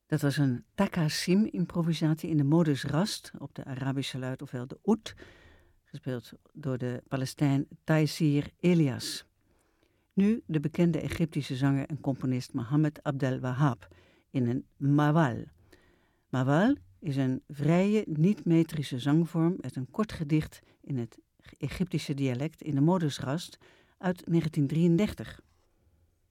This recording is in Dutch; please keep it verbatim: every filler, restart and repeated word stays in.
Dat was een Takasim-improvisatie in de modus rast op de Arabische luid, ofwel de oud, gespeeld door de Palestijn Taysir Elias. Nu de bekende Egyptische zanger en componist Mohammed Abdel Wahab in een mawal. Mawal is een vrije, niet-metrische zangvorm met een kort gedicht in het Egyptische dialect in de modus rast uit negentien drieëndertig.